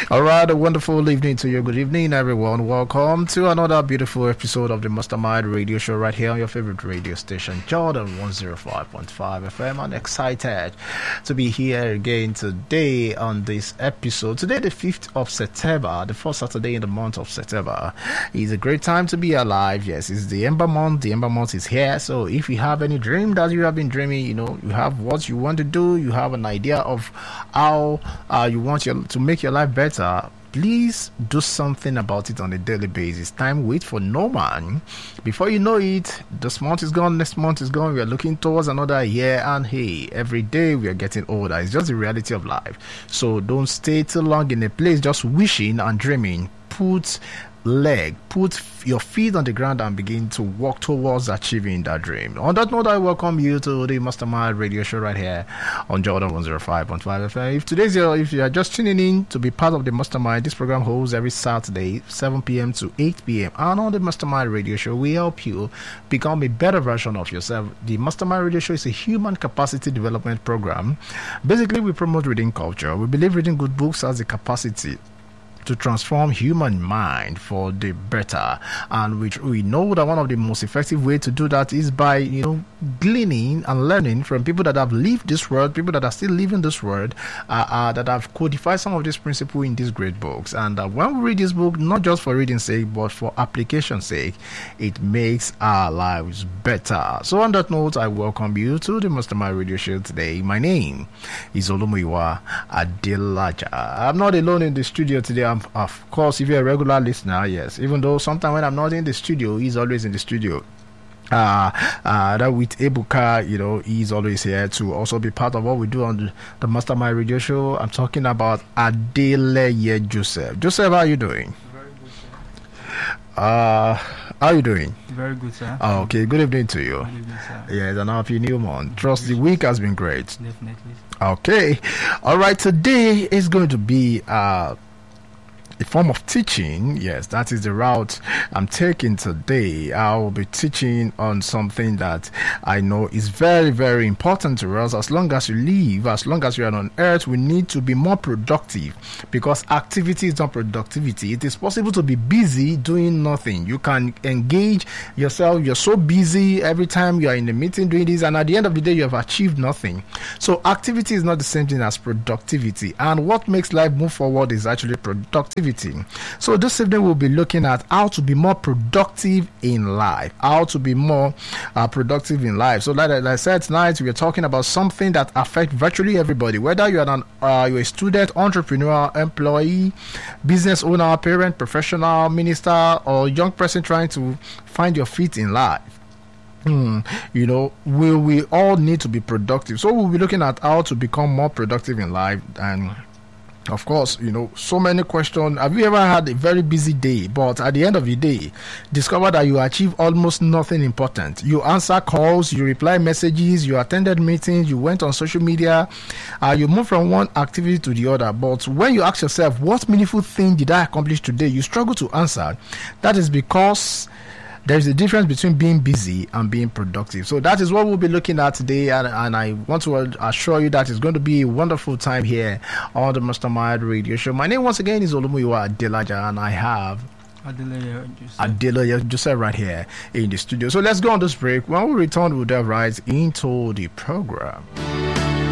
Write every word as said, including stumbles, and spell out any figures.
All right, a wonderful evening to you. Good evening, everyone. Welcome to another beautiful episode of the Mastermind Radio Show right here on your favorite radio station, Jordan one oh five point five F M. I'm excited to be here again today on this episode. Today, the fifth of September, the first Saturday in the month of September. It's a great time to be alive. Yes, it's the Ember Month. The Ember Month is here. So if you have any dream that you have been dreaming, you know, you have what you want to do, you have an idea of how uh, you want your, to make your life better, please do something about it on a daily basis. Time wait for no man. Before you know it, this month is gone, next month is gone. We are looking towards another year, and hey, every day we are getting older. It's just the reality of life. So don't stay too long in a place just wishing and dreaming. Put leg, put your feet on the ground and begin to walk towards achieving that dream. On that note, I welcome you to the Mastermind Radio Show right here on Jordan one oh five point five F M. If today's your, if you are just tuning in to be part of the Mastermind, this program holds every Saturday, seven p.m. to eight p.m. And on the Mastermind Radio Show, we help you become a better version of yourself. The Mastermind Radio Show is a human capacity development program. Basically, we promote reading culture. We believe reading good books has the capacity to transform human mind for the better, and which we know that one of the most effective way to do that is by, you know, gleaning and learning from people that have lived this world, people that are still living this world, uh, uh, that have codified some of these principles in these great books. And uh, when we read this book, not just for reading's sake, but for application's sake, it makes our lives better. So on that note, I welcome you to the Mastermind Radio Show today. My name is Olumiwa Adelaja. I'm not alone in the studio today. I'm, of course, if you're a regular listener, yes, even though sometimes when I'm not in the studio, he's always in the studio. Uh, uh, that with Ebuka, you know, he's always here to also be part of what we do on the, the Mastermind Radio Show. I'm talking about Adeleye Joseph. Joseph, how are you doing? Very good, sir. Uh, how are you doing? Very good, sir. Oh, okay, good evening to you. Good evening, sir. Yes, and happy new month. Trust the week has been great. Definitely. Okay, all right. Today is going to be uh. a form of teaching. Yes, that is the route I'm taking today. I will be teaching on something that I know is very, very important to us. As long as you live, as long as you are on earth, we need to be more productive, because activity is not productivity. It is possible to be busy doing nothing. You can engage yourself. You're so busy every time you are in a meeting doing this, and at the end of the day, you have achieved nothing. So activity is not the same thing as productivity. And what makes life move forward is actually productivity. So this evening we'll be looking at how to be more productive in life, how to be more uh, productive in life. So like, like I said, tonight we're talking about something that affects virtually everybody, whether you're an uh, you're a student, entrepreneur, employee, business owner, parent, professional, minister, or young person trying to find your feet in life. Hmm, you know, we we all need to be productive. So we'll be looking at how to become more productive in life. And of course, you know, so many questions. Have you ever had a very busy day, but at the end of the day, discover that you achieve almost nothing important? You answer calls, you reply messages, you attended meetings, you went on social media, uh, you move from one activity to the other. But when you ask yourself, what meaningful thing did I accomplish today? You struggle to answer. That is because there's a difference between being busy and being productive. So that is what we'll be looking at today, and, and I want to assure you that it's going to be a wonderful time here on the Mastermind Radio Show. My name once again is Olumuyiwa Adelaja, and I have Adeleye Joseph. Adeleye Joseph right here in the studio. So let's go on this break. When we return, we'll dive right into the program.